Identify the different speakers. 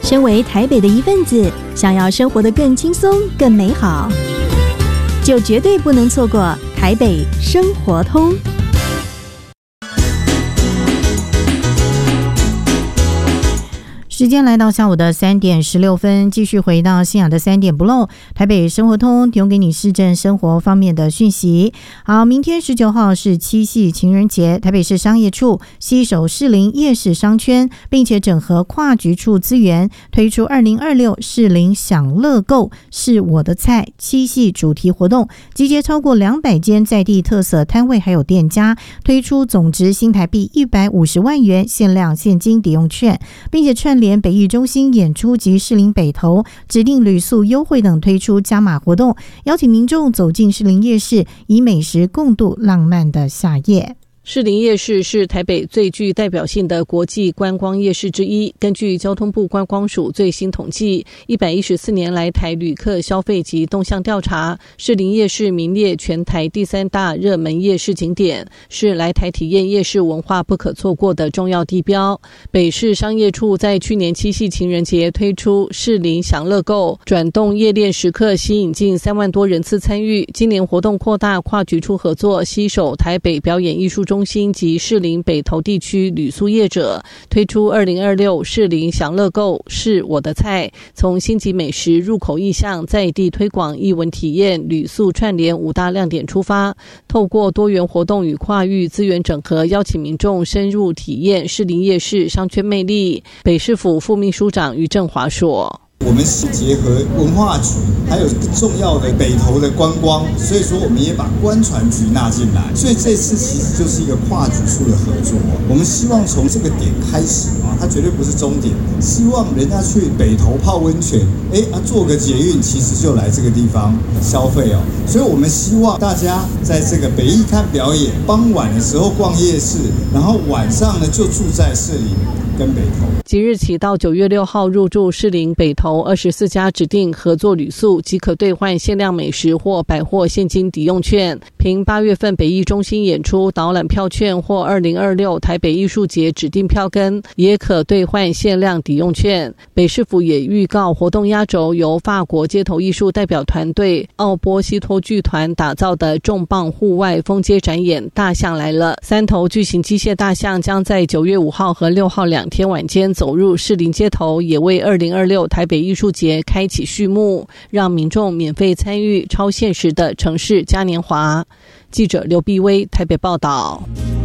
Speaker 1: 身为台北的一份子，想要生活得更轻松、更美好，就绝对不能错过台北生活通。
Speaker 2: 时间来到下午的3点16分，继续回到信仰的3点不漏，台北生活通提供给你市政生活方面的讯息。好，明天19号是七夕情人节，台北市商业处携手士林夜市商圈，并且整合跨局处资源，推出2026士林享乐购是我的菜七夕主题活动，集结超过200间在地特色摊位还有店家，推出总值新台币150万元限量现金抵用券，并且串联北艺中心演出及士林北投指定旅宿优惠等推出加码活动，邀请民众走进士林夜市，以美食共度浪漫的夏夜。
Speaker 3: 士林夜市是台北最具代表性的国际观光夜市之一。根据交通部观光署最新统计，114年来台旅客消费及动向调查，士林夜市名列全台第3大热门夜市景点，是来台体验夜市文化不可错过的重要地标。北市商业处在去年七夕情人节推出士林享乐购，转动夜店时刻，吸引近3万多人次参与。今年活动扩大跨局处合作，携手台北表演艺术中心及士林北投地区旅宿业者，推出2026士林享乐购是我的菜，从星级美食入口意象，在地推广艺文体验、旅宿串联5大亮点出发，透过多元活动与跨域资源整合，邀请民众深入体验士林夜市商圈魅力。北市府副秘书长于正华说，
Speaker 4: 我们是结合文化局还有重要的北投的观光，所以说我们也把观传局纳进来，所以这次其实就是一个跨局处的合作。我们希望从这个点开始它绝对不是终点，希望人家去北投泡温泉，坐个捷运其实就来这个地方消费所以我们希望大家在这个北艺看表演，傍晚的时候逛夜市，然后晚上呢就住在士林跟北投。
Speaker 3: 即日起到9月6号入住士林北投24家指定合作旅宿，即可兑换限量美食或百货现金抵用券，凭8月份北艺中心演出导览票券或2026台北艺术节指定票根，也可兑换限量抵用券。北市府也预告活动压轴由法国街头艺术代表团队奥波西托剧团打造的重磅户外风街展演大象来了，3头巨型机械大象将在9月5号和6号2天晚间走入士林街头，也为2026台北艺术节开启序幕，让民众免费参与超现实的城市嘉年华。记者刘碧薇台北报道。